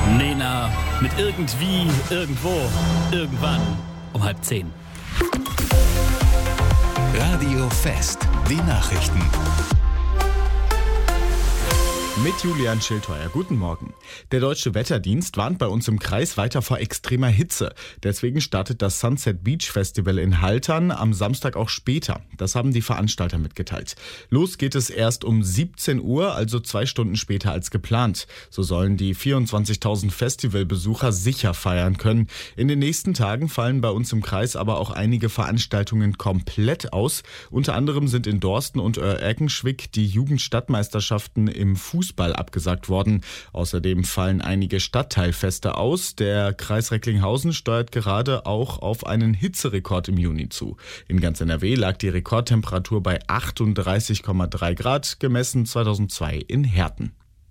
Nena mit irgendwie, irgendwo, irgendwann um 9:30. Radio Fest, die Nachrichten. Mit Julian Schildheuer. Guten Morgen. Der Deutsche Wetterdienst warnt bei uns im Kreis weiter vor extremer Hitze. Deswegen startet das Sunset Beach Festival in Haltern am Samstag auch später. Das haben die Veranstalter mitgeteilt. Los geht es erst um 17 Uhr, also 2 Stunden später als geplant. So sollen die 24.000 Festivalbesucher sicher feiern können. In den nächsten Tagen fallen bei uns im Kreis aber auch einige Veranstaltungen komplett aus. Unter anderem sind in Dorsten und Oer-Erkenschwick die Jugendstadtmeisterschaften im Fußball abgesagt worden. Außerdem fallen einige Stadtteilfeste aus. Der Kreis Recklinghausen steuert gerade auch auf einen Hitzerekord im Juni zu. In ganz NRW lag die Rekordtemperatur bei 38,3 Grad, gemessen 2002 in Herten.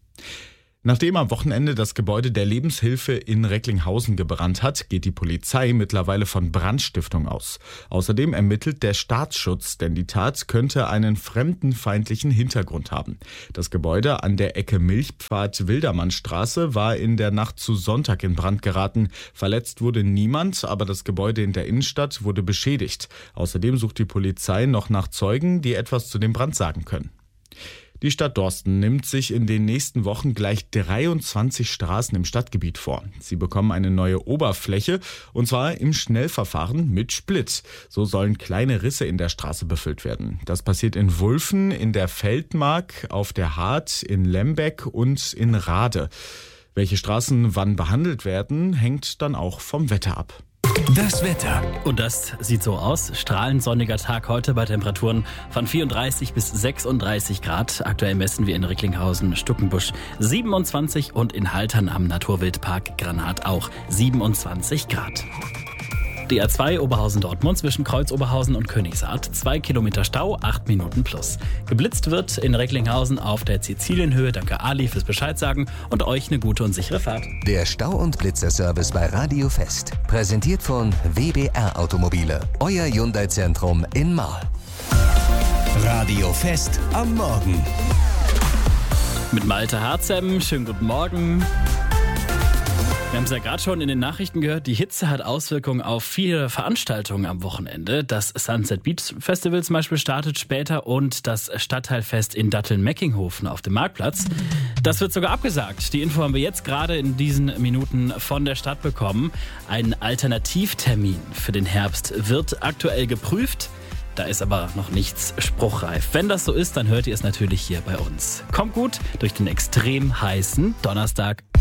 Nachdem am Wochenende das Gebäude der Lebenshilfe in Recklinghausen gebrannt hat, geht die Polizei mittlerweile von Brandstiftung aus. Außerdem ermittelt der Staatsschutz, denn die Tat könnte einen fremdenfeindlichen Hintergrund haben. Das Gebäude an der Ecke Milchpfad-Wildermannstraße war in der Nacht zu Sonntag in Brand geraten. Verletzt wurde niemand, aber das Gebäude in der Innenstadt wurde beschädigt. Außerdem sucht die Polizei noch nach Zeugen, die etwas zu dem Brand sagen können. Die Stadt Dorsten nimmt sich in den nächsten Wochen gleich 23 Straßen im Stadtgebiet vor. Sie bekommen eine neue Oberfläche, und zwar im Schnellverfahren mit Split. So sollen kleine Risse in der Straße befüllt werden. Das passiert in Wulfen, in der Feldmark, auf der Hart, in Lembeck und in Rade. Welche Straßen wann behandelt werden, hängt dann auch vom Wetter ab. Das Wetter. Und das sieht so aus. Strahlend sonniger Tag heute bei Temperaturen von 34 bis 36 Grad. Aktuell messen wir in Recklinghausen-Stuckenbusch 27 und in Haltern am Naturwildpark Granat auch 27 Grad. Die A2 Oberhausen-Dortmund zwischen Kreuz-Oberhausen und Königshardt. 2 Kilometer Stau, 8 Minuten plus. Geblitzt wird in Recklinghausen auf der Sizilienhöhe. Danke Ali fürs Bescheid sagen und euch eine gute und sichere Fahrt. Der Stau- und Blitzerservice bei Radio Fest. Präsentiert von WBR Automobile. Euer Hyundai-Zentrum in Marl. Radio Fest am Morgen. Mit Malte Harzem, schönen guten Morgen. Wir haben es ja gerade schon in den Nachrichten gehört, die Hitze hat Auswirkungen auf viele Veranstaltungen am Wochenende. Das Sunset Beach Festival zum Beispiel startet später und das Stadtteilfest in Datteln-Meckinghofen auf dem Marktplatz. Das wird sogar abgesagt. Die Info haben wir jetzt gerade in diesen Minuten von der Stadt bekommen. Ein Alternativtermin für den Herbst wird aktuell geprüft. Da ist aber noch nichts spruchreif. Wenn das so ist, dann hört ihr es natürlich hier bei uns. Kommt gut durch den extrem heißen Donnerstag.